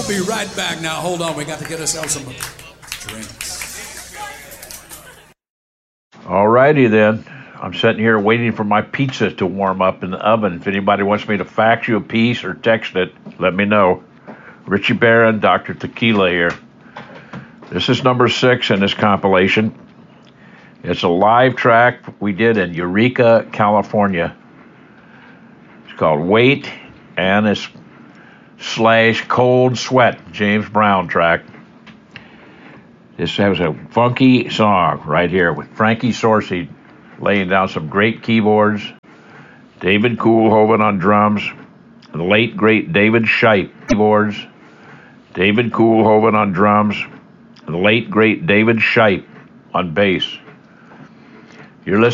We'll be right back. Now, hold on. We got to get ourselves some drinks. All righty then. I'm sitting here waiting for my pizza to warm up in the oven. If anybody wants me to fax you a piece or text it, let me know. Richie Barron, Dr. Tequila here. This is number 6 in this compilation. It's a live track we did in Eureka, California. It's called Wait, and it's / Cold Sweat, James Brown track. This has a funky song right here with Frankie Sorcy laying down some great keyboards, David Koolhoven on drums, the late great David Shipe keyboards, David Koolhoven on drums, the late great David Shipe on bass. You're listening